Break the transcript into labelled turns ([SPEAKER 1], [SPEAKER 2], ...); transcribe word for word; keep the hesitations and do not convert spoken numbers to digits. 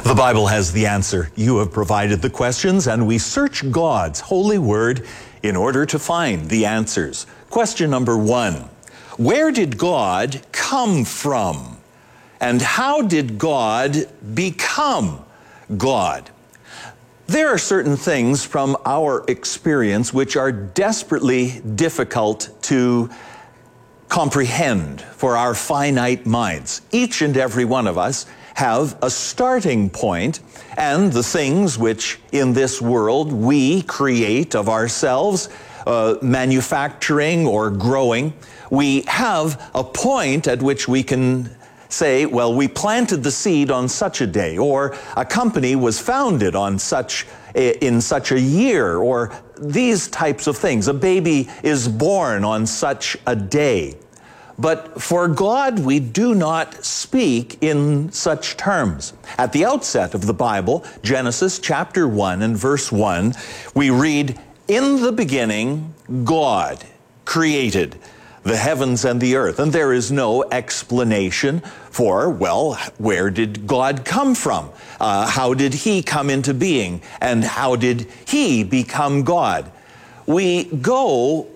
[SPEAKER 1] The Bible has the answer. You have provided the questions, and we search God's holy word in order to find the answers. Question number one: where did God come from? And how did God become God? There are certain things from our experience which are desperately difficult to comprehend for our finite minds. Each and every one of us have a starting point, and the things which in this world we create of ourselves, uh, manufacturing or growing, we have a point at which we can say, well, we planted the seed on such a day, or a company was founded on such a, in such a year, or these types of things. A baby is born on such a day. But for God, we do not speak in such terms. At the outset of the Bible, Genesis chapter one and verse one, we read, "In the beginning, God created the heavens and the earth." And there is no explanation for, well, where did God come from? Uh, how did he come into being? And how did he become God? We go